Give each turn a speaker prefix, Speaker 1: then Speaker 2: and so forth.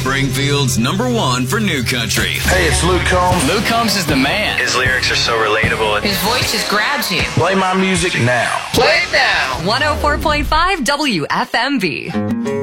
Speaker 1: Springfield's #1 for new country.
Speaker 2: Hey, it's Luke Combs.
Speaker 3: Luke Combs is the man.
Speaker 4: His lyrics are so relatable.
Speaker 5: His voice just grabs you.
Speaker 2: Play my music now.
Speaker 5: Play it now. 104.5 WFMV.